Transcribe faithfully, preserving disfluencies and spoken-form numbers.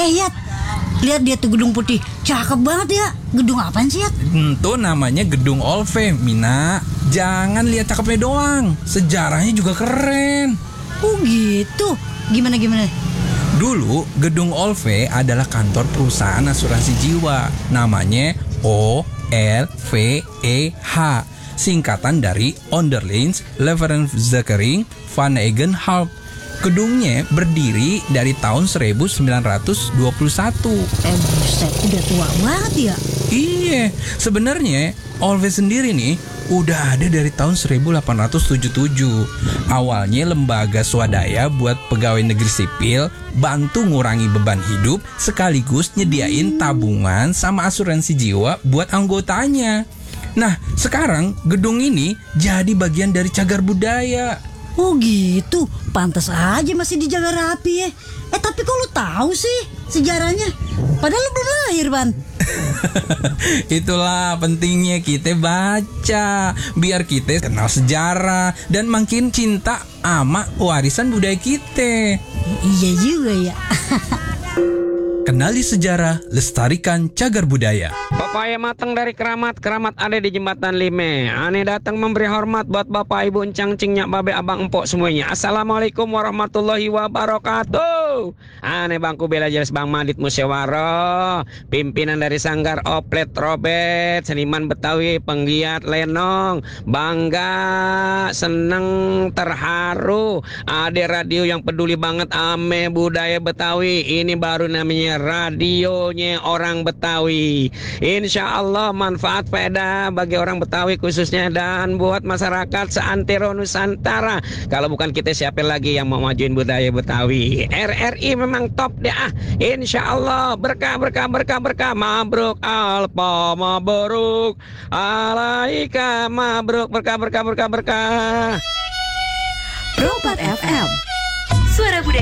Eh Yat, lihat dia tuh gedung putih, cakep banget ya. Gedung apaan sih Yat? Itu namanya Gedung Olve, Mina. Jangan lihat cakepnya doang, sejarahnya juga keren. Oh gitu, gimana-gimana? Dulu Gedung Olve adalah kantor perusahaan asuransi jiwa. Namanya O L V E H, singkatan dari Onderlings Levensverzekering van Eigenhout. Gedungnya berdiri dari tahun seribu sembilan ratus dua puluh satu. Eh buset, udah tua banget ya? Iya, sebenarnya Olve sendiri nih udah ada dari tahun seribu delapan ratus tujuh puluh tujuh. Awalnya lembaga swadaya buat pegawai negeri sipil, bantu ngurangi beban hidup, sekaligus nyediain tabungan sama asuransi jiwa buat anggotanya. Nah, sekarang gedung ini jadi bagian dari cagar budaya. Oh gitu, pantas aja masih dijaga rapi ya. Eh tapi kok lu tahu sih sejarahnya? Padahal lu belum lahir, Ban. Itulah pentingnya kita baca, biar kita kenal sejarah dan makin cinta sama warisan budaya kita. Iya juga ya. Kenali sejarah, lestarikan cagar budaya. Papaya matang dari keramat, keramat ada di jembatan Lime. Ane datang memberi hormat buat bapak ibu encang cingnya babe abang empok semuanya. Assalamualaikum warahmatullahi wabarakatuh. Ane bangku bela jelas bang Madit Musyawaro, pimpinan dari Sanggar Oplet Robet, seniman Betawi, penggiat lenong, bangga, seneng, terharu. Ada radio yang peduli banget ame budaya Betawi. Ini baru namanya radionya orang Betawi. Insya Allah manfaat faedah bagi orang Betawi khususnya dan buat masyarakat seantero Nusantara. Kalau bukan kita siapa lagi yang mau majuin budaya Betawi? R R I memang top deh ah. Insya Allah berkah berkah berkah berkah. Mabruk alpa mabruk alaika mabruk berkah berkah berkah berkah. Pro empat F M, suara budaya.